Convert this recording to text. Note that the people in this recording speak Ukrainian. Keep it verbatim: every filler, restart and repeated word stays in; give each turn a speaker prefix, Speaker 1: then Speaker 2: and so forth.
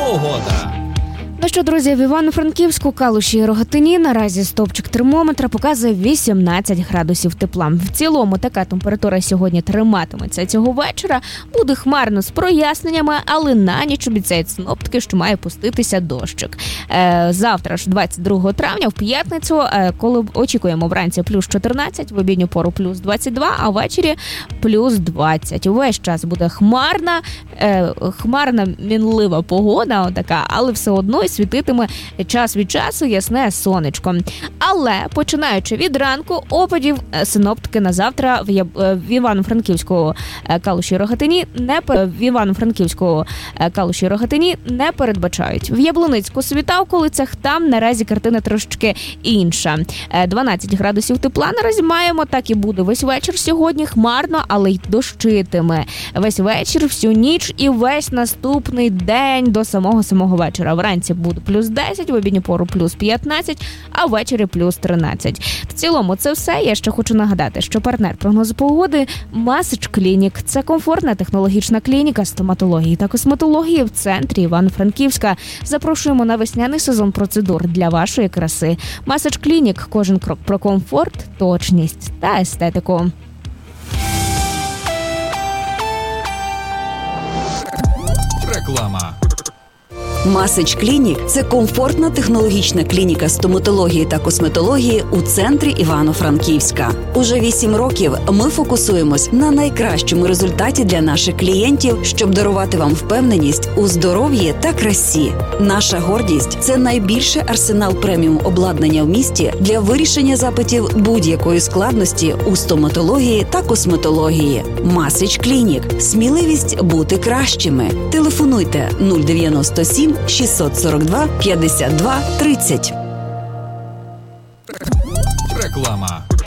Speaker 1: Погода.
Speaker 2: Ну що, друзі, в Івано-Франківську, Калуші і Рогатині наразі стовпчик термометра показує вісімнадцять градусів тепла. В цілому така температура сьогодні триматиметься цього вечора. Буде хмарно з проясненнями, але на ніч обіцяють синоптики, що має пуститися дощик. Е, завтра ж, двадцять другого травня, в п'ятницю, е, коли очікуємо вранці плюс чотирнадцять, в обідню пору плюс двадцять два, а ввечері плюс двадцять. Увесь час буде хмарна, е, хмарна, мінлива погода, отака, але все одно світитиме час від часу ясне сонечко. Але, починаючи від ранку, опадів синоптики на завтра в, в Івано-Франківську, Калуші і Рогатині не в Івано-Франківську, Калуші і Рогатині не передбачають. В Яблуницьку, Світавколицях там наразі картина трошки інша. дванадцять градусів тепла наразі маємо, так і буде весь вечір сьогодні, хмарно, але й дощитиме. Весь вечір, всю ніч і весь наступний день до самого-самого вечора. Вранці буде плюс десять, в обідню пору плюс п'ятнадцять, а ввечері плюс тринадцять. В цілому це все. Я ще хочу нагадати, що партнер прогнозу погоди Message Clinic. Це комфортна технологічна клініка стоматології та косметології в центрі Івано-Франківська. Запрошуємо на весняний сезон процедур для вашої краси. Message Clinic. Кожен крок про комфорт, точність та естетику.
Speaker 1: Реклама.
Speaker 3: Message Clinic – це комфортна технологічна клініка стоматології та косметології у центрі Івано-Франківська. Уже вісім років ми фокусуємось на найкращому результаті для наших клієнтів, щоб дарувати вам впевненість у здоров'ї та красі. Наша гордість – це найбільший арсенал преміум обладнання в місті для вирішення запитів будь-якої складності у стоматології та косметології. Message Clinic – сміливість бути кращими. Телефонуйте нуль дев'яносто сім шістсот сорок два п'ятдесят два тридцять.
Speaker 1: Реклама.